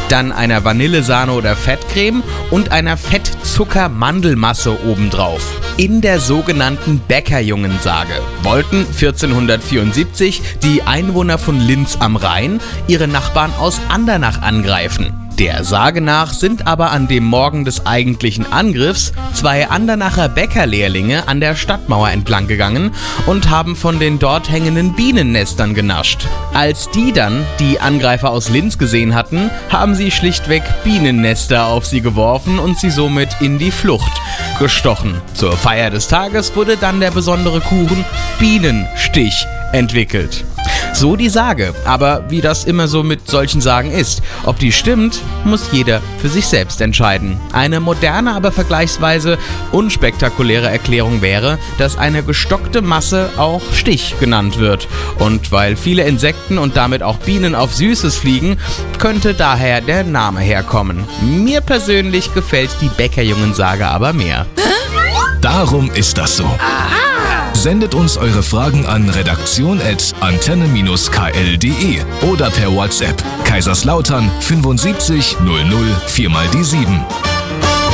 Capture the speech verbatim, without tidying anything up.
dann einer Vanillesahne oder Fettcreme und einer Fettzucker-Mandelmasse obendrauf. In der sogenannten Bäckerjungensage wollten vierzehnhundertvierundsiebzig die Einwohner von Linz am Rhein ihre Nachbarn aus Andernach angreifen. Der Sage nach sind aber an dem Morgen des eigentlichen Angriffs zwei Andernacher Bäckerlehrlinge an der Stadtmauer entlang gegangen und haben von den dort hängenden Bienennestern genascht. Als die dann die Angreifer aus Linz gesehen hatten, haben sie schlichtweg Bienennester auf sie geworfen und sie somit in die Flucht gestochen. Zur Feier des Tages wurde dann der besondere Kuchen Bienenstich entwickelt. So die Sage, aber wie das immer so mit solchen Sagen ist, ob die stimmt, muss jeder für sich selbst entscheiden. Eine moderne, aber vergleichsweise unspektakuläre Erklärung wäre, dass eine gestockte Masse auch Stich genannt wird. Und weil viele Insekten und damit auch Bienen auf Süßes fliegen, könnte daher der Name herkommen. Mir persönlich gefällt die Bäckerjungensage aber mehr. Darum ist das so. Sendet uns eure Fragen an redaktion at antenne Bindestrich k l punkt d e oder per WhatsApp Kaiserslautern fünfundsiebzig null null vier mal die sieben.